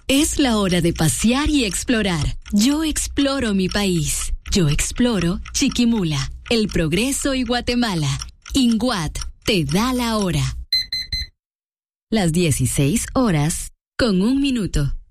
Es la hora de pasear y explorar. Yo exploro mi país. Yo exploro Chiquimula, El Progreso y Guatemala. INGUAT te da la hora. Las 16 horas con 1 minuto.